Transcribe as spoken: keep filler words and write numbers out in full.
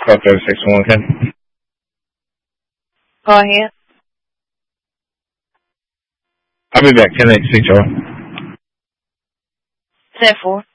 Call thirty-six one, okay? Go ahead. I'll be back. ten eight six, y'all. ten four.